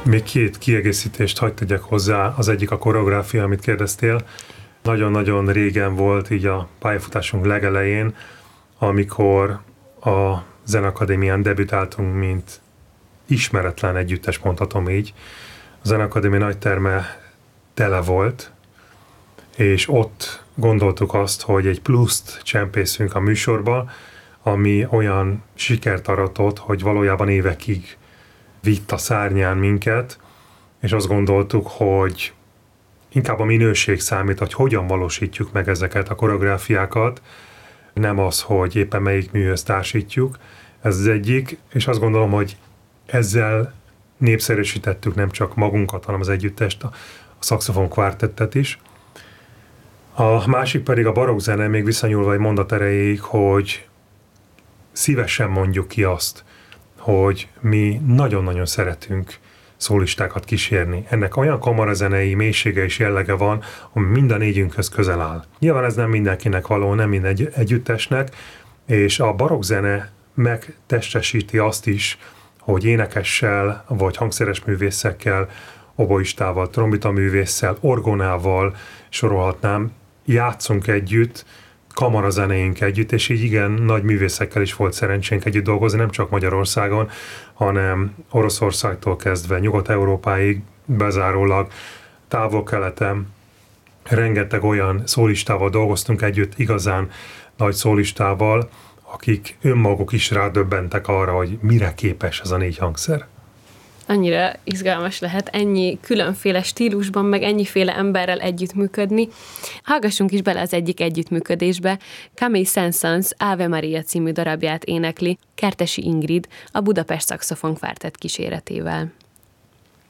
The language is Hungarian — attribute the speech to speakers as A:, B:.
A: Még két kiegészítést hadd tegyek hozzá, az egyik a koreográfia, amit kérdeztél. Nagyon-nagyon régen volt, így a pályafutásunk legelején, amikor a Zeneakadémián debütáltunk, mint ismeretlen együttes, mondhatom így. A Zeneakadémia nagyterme tele volt, és ott gondoltuk azt, hogy egy pluszt csempészünk a műsorba, ami olyan sikert aratott, hogy valójában évekig vitt a szárnyán minket, és azt gondoltuk, hogy inkább a minőség számít, hogy hogyan valósítjuk meg ezeket a koreográfiákat, nem az, hogy éppen melyik műhöz társítjuk. Ez az egyik, és azt gondolom, hogy ezzel népszerűsítettük nem csak magunkat, hanem az együttest, a szaxofon kvártettet is. A másik pedig a barokk zene, még visszanyúlva egy mondat erejéig, hogy szívesen mondjuk ki azt, hogy mi nagyon-nagyon szeretünk szólistákat kísérni. Ennek olyan kamarazenei mélysége és jellege van, ami mind a négyünkhöz közel áll. Nyilván ez nem mindenkinek való, nem minden együttesnek, és a barokk zene megtestesíti azt is, hogy énekessel, vagy hangszeres művészekkel, oboistával, trombitaművésszel, orgonával, sorolhatnám, játszunk együtt, kamarazenéink együtt, és így igen, nagy művészekkel is volt szerencsénk együtt dolgozni, nem csak Magyarországon, hanem Oroszországtól kezdve Nyugat-Európáig, bezárólag Távol-Keleten. Rengeteg olyan szólistával dolgoztunk együtt, igazán nagy szólistával, akik önmaguk is rádöbbentek arra, hogy mire képes ez a négy hangszer.
B: Annyira izgalmas lehet ennyi különféle stílusban, meg ennyiféle emberrel együttműködni. Hallgassunk is bele az egyik együttműködésbe. Camille Saint-Saëns Ave Maria című darabját énekli Kertesi Ingrid a Budapest Szaxofon Kvártett kíséretével.